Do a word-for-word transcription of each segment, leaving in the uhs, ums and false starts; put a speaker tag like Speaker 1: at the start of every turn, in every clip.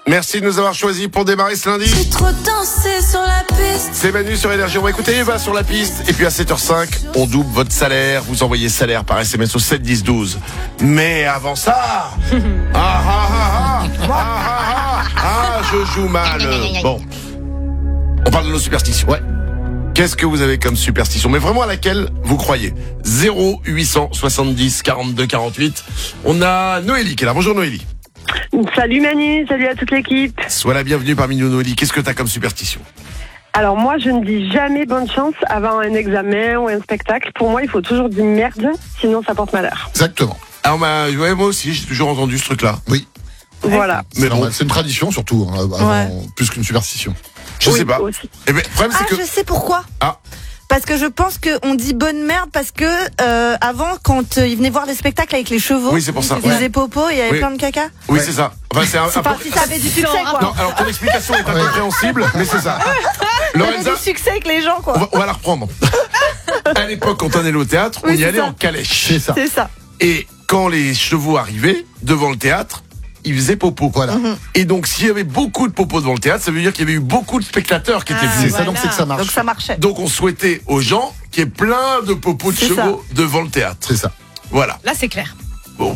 Speaker 1: Merci de nous avoir choisis pour démarrer ce lundi.
Speaker 2: J'ai trop dansé sur la piste.
Speaker 1: C'est Manu sur Énergie. On va écouter Eva sur la piste. Et puis à sept heures cinq, on double votre salaire. Vous envoyez salaire par S M S au sept dix douze. Mais avant ça, ah ah ah ah, ah ah ah, ah, je joue mal. Bon, on parle de nos superstitions. Ouais. Qu'est-ce que vous avez comme superstition? Mais vraiment à laquelle vous croyez? Zéro huit cent soixante-dix quarante-deux quarante-huit. On a Noélie qui est là. Bonjour Noélie.
Speaker 3: Salut Manu, salut à toute l'équipe.
Speaker 1: Sois la bienvenue parmi nous Noélie. Qu'est-ce que tu as comme superstition?
Speaker 3: Alors moi je ne dis jamais bonne chance avant un examen ou un spectacle. Pour moi il faut toujours dire merde, sinon ça porte malheur.
Speaker 4: Exactement.
Speaker 1: Alors bah, ouais, moi aussi j'ai toujours entendu ce truc-là.
Speaker 4: Oui.
Speaker 3: Voilà.
Speaker 4: Mais bon, c'est une tradition surtout, hein, avant,
Speaker 5: Ouais.
Speaker 4: plus qu'une superstition.
Speaker 1: Je
Speaker 3: Oui,
Speaker 1: sais pas.
Speaker 3: aussi.
Speaker 1: Eh ben, le problème
Speaker 5: Ah,
Speaker 1: c'est que
Speaker 5: je sais pourquoi.
Speaker 1: Ah.
Speaker 5: Parce que je pense qu'on dit bonne merde parce que euh, avant, quand euh, ils venaient voir les spectacles avec les chevaux,
Speaker 1: Oui, c'est pour ça.
Speaker 5: ils
Speaker 1: Ouais.
Speaker 5: faisaient popo et il y avait
Speaker 1: Oui.
Speaker 5: plein de caca.
Speaker 1: oui
Speaker 4: Ouais.
Speaker 1: c'est ça. Enfin c'est un,
Speaker 5: C'est
Speaker 1: un
Speaker 5: pas
Speaker 1: peu-
Speaker 5: si ça avait du succès, quoi.
Speaker 1: Non, alors ton explication est
Speaker 4: Ouais.
Speaker 1: incompréhensible, mais c'est ça.
Speaker 5: Il y avait
Speaker 1: Lorenza,
Speaker 5: du succès avec les gens,
Speaker 1: on
Speaker 5: quoi.
Speaker 1: va, on va la reprendre. À l'époque, quand on allait au théâtre, on
Speaker 5: Oui,
Speaker 1: y
Speaker 5: c'est
Speaker 1: allait
Speaker 5: ça.
Speaker 1: en calèche.
Speaker 4: C'est ça.
Speaker 5: C'est ça.
Speaker 1: Et quand les chevaux arrivaient devant le théâtre, ils faisaient popo.
Speaker 4: Voilà.
Speaker 1: Et donc, s'il y avait beaucoup de popo devant le théâtre, ça veut dire qu'il y avait eu beaucoup de spectateurs qui étaient
Speaker 5: Ah,
Speaker 4: C'est
Speaker 1: venus.
Speaker 4: ça, donc c'est que ça marche.
Speaker 5: Donc ça marchait.
Speaker 1: Donc, on souhaitait aux gens qu'il y ait plein de popos de
Speaker 5: C'est
Speaker 1: chevaux devant le théâtre.
Speaker 4: C'est ça.
Speaker 1: Voilà.
Speaker 6: Là, c'est clair.
Speaker 1: Bon.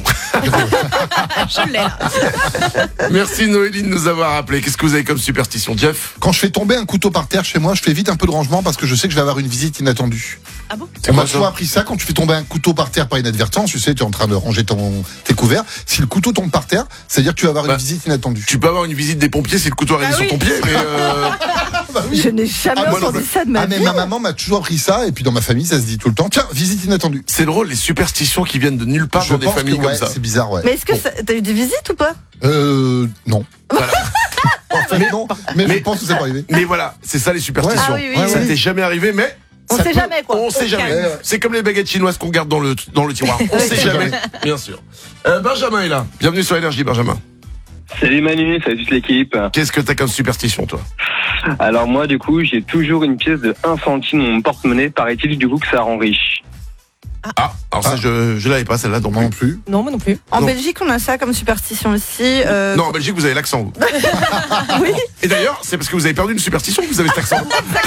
Speaker 6: Je l'ai là.
Speaker 1: Merci Noélie de nous avoir appelé. Qu'est-ce que vous avez comme superstition, Jeff?
Speaker 4: Quand je fais tomber un couteau par terre chez moi, je fais vite un peu de rangement parce que je sais que je vais avoir une visite inattendue.
Speaker 6: Ah bon?
Speaker 4: On m'a
Speaker 1: quoi, ça
Speaker 4: toujours appris ça, quand tu fais tomber un couteau par terre par inadvertance, tu sais, tu es en train de ranger ton, tes couverts. Si le couteau tombe par terre, c'est-à-dire que tu vas avoir
Speaker 1: Bah,
Speaker 4: une visite inattendue.
Speaker 1: Tu peux avoir une visite des pompiers si le couteau arrive
Speaker 6: Ah
Speaker 1: sur
Speaker 6: oui.
Speaker 1: ton pied, mais euh,
Speaker 4: Bah oui.
Speaker 5: Je n'ai jamais
Speaker 4: Ah, moi non
Speaker 5: entendu
Speaker 4: plus.
Speaker 5: ça de ma
Speaker 4: Ah, mais
Speaker 5: vie.
Speaker 4: ma maman m'a toujours appris ça, et puis dans ma famille, ça se dit tout le temps. Tiens, visite inattendue.
Speaker 1: c'est drôle les superstitions qui viennent de nulle part
Speaker 4: Je
Speaker 1: dans des
Speaker 4: pense
Speaker 1: familles
Speaker 4: que,
Speaker 1: comme
Speaker 4: ouais,
Speaker 1: ça.
Speaker 4: c'est bizarre, ouais.
Speaker 5: Mais est-ce que
Speaker 4: Bon.
Speaker 5: ça- t'as eu des visites ou pas?
Speaker 4: Euh, non.
Speaker 1: Voilà.
Speaker 4: En fait, non, mais,
Speaker 1: mais-
Speaker 4: je pense que ça va arriver.
Speaker 1: Mais voilà, c'est ça les superstitions.
Speaker 5: Ah oui, oui,
Speaker 1: ça
Speaker 4: oui.
Speaker 1: t'est jamais arrivé, mais
Speaker 5: On
Speaker 1: ça
Speaker 5: sait
Speaker 1: peut-
Speaker 5: jamais, quoi.
Speaker 1: On sait
Speaker 5: Au
Speaker 1: jamais.
Speaker 4: calme.
Speaker 1: C'est comme les baguettes chinoises qu'on garde dans le dans le tiroir. On sait jamais, bien sûr. Euh, Benjamin est là. Bienvenue sur Énergie, Benjamin.
Speaker 7: Salut Manu, salut toute l'équipe.
Speaker 1: Qu'est-ce que t'as comme superstition, toi?
Speaker 7: Alors moi du coup j'ai toujours une pièce de un centime dans mon porte-monnaie, paraît-il du coup que ça rend riche.
Speaker 1: Ah, alors ça
Speaker 4: Ah.
Speaker 1: je je l'avais pas celle-là non
Speaker 4: Moi non
Speaker 1: plus.
Speaker 4: plus.
Speaker 6: Non, moi non plus.
Speaker 5: En
Speaker 1: Non.
Speaker 5: Belgique, on a ça comme superstition aussi. euh,
Speaker 1: Non, en Belgique vous avez l'accent. Vous.
Speaker 5: Oui.
Speaker 1: Et d'ailleurs, c'est parce que vous avez perdu une superstition que vous avez cet accent.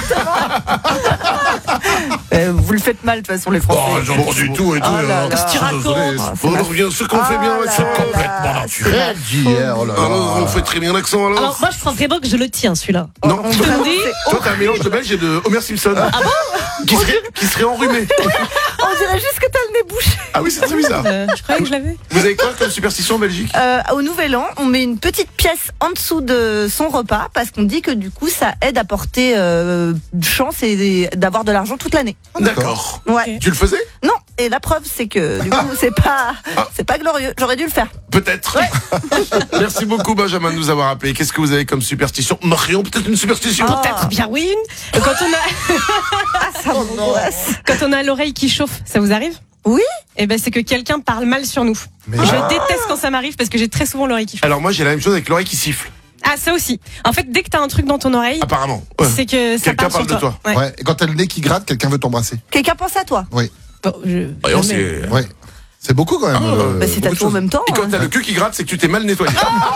Speaker 5: Euh, vous le faites mal, de toute façon, les Français.
Speaker 1: Oh, j'en pas du tout et tout.
Speaker 5: Oh là
Speaker 1: alors.
Speaker 5: là.
Speaker 6: Qu'est-ce que tu racontes?
Speaker 1: On revient ce qu'on fait bien,
Speaker 5: Oh là
Speaker 1: c'est
Speaker 5: là.
Speaker 1: complètement naturel.
Speaker 4: D'hier, oh là là.
Speaker 1: Alors, on fait très bien l'accent alors.
Speaker 6: Alors, moi, je pense vraiment que je le tiens, celui-là.
Speaker 1: Non,
Speaker 5: On
Speaker 1: toi,
Speaker 5: vraiment,
Speaker 6: dis
Speaker 5: c'est-
Speaker 1: toi, t'as un mélange de belge et de Homer Simpson. Ah bon qui, serait, qui serait enrhumé.
Speaker 5: On dirait juste que t'as le nez bouché.
Speaker 1: Ah oui, c'est très bizarre.
Speaker 6: Euh, je croyais que je l'avais.
Speaker 1: Vous avez quoi comme superstition en Belgique?
Speaker 5: Euh, au Nouvel An, on met une petite pièce en dessous de son repas parce qu'on dit que du coup, ça aide à porter euh, chance et d'avoir de l'argent toute l'année.
Speaker 1: D'accord.
Speaker 5: Ouais.
Speaker 1: Tu le faisais?
Speaker 5: Non. Et la preuve, c'est que du coup, c'est pas, c'est pas glorieux. J'aurais dû le faire.
Speaker 1: Peut-être. Merci beaucoup Benjamin de nous avoir appelé. Qu'est-ce que vous avez comme superstition? Marion, peut-être une superstition?
Speaker 5: Ah.
Speaker 6: Peut-être bien oui une. Quand on a,
Speaker 5: Ah, ça m'angoisse.
Speaker 6: quand on a l'oreille qui chauffe, ça vous arrive?
Speaker 5: Oui.
Speaker 6: Eh ben, c'est que quelqu'un parle mal sur nous.
Speaker 4: Mais
Speaker 6: Je
Speaker 4: ah.
Speaker 6: déteste quand ça m'arrive parce que j'ai très souvent l'oreille qui chauffe.
Speaker 1: Alors moi j'ai la même chose avec l'oreille qui siffle.
Speaker 6: Ah, ça aussi. En fait, dès que t'as un truc dans ton oreille,
Speaker 1: Apparemment. Ouais.
Speaker 6: c'est que ça
Speaker 1: Quelqu'un
Speaker 6: parle,
Speaker 1: parle
Speaker 6: sur
Speaker 1: de
Speaker 6: toi. Ouais.
Speaker 4: Ouais, et quand t'as le nez qui gratte, quelqu'un veut t'embrasser.
Speaker 5: Quelqu'un pense à toi.
Speaker 4: Oui.
Speaker 6: Bon, je-
Speaker 1: Voyons,
Speaker 6: jamais.
Speaker 1: c'est...
Speaker 4: Ouais. C'est beaucoup quand même.
Speaker 1: Ah,
Speaker 4: euh,
Speaker 5: Bah, si t'as
Speaker 4: beaucoup de
Speaker 5: tout en
Speaker 4: choses.
Speaker 5: même temps.
Speaker 1: Et quand
Speaker 5: hein.
Speaker 1: t'as le cul qui gratte, c'est que tu t'es mal nettoyé.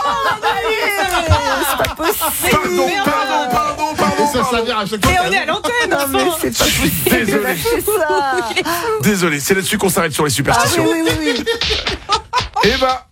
Speaker 5: C'est pas possible.
Speaker 1: Pardon, pardon, pardon, pardon,
Speaker 4: Et ça
Speaker 1: pardon.
Speaker 4: s'avère à chaque
Speaker 6: Et
Speaker 4: fois.
Speaker 6: on est à l'antenne,
Speaker 5: Non, mais
Speaker 6: enfin.
Speaker 5: c'est pas
Speaker 1: Je suis
Speaker 5: possible.
Speaker 1: désolé.
Speaker 5: Lâchez ça.
Speaker 1: Désolé, c'est là-dessus qu'on s'arrête sur les
Speaker 5: Ah oui,
Speaker 1: superstitions.
Speaker 5: oui, oui, oui.
Speaker 1: Eh bah,